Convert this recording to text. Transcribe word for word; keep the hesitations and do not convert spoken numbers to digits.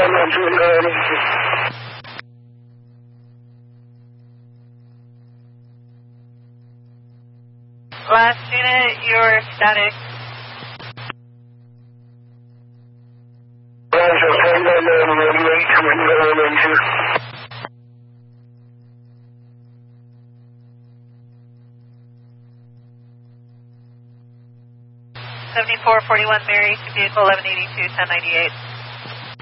Last unit, you're static. seventy-four forty-one Mary to vehicle eleven eighty-two, ten ninety-eight.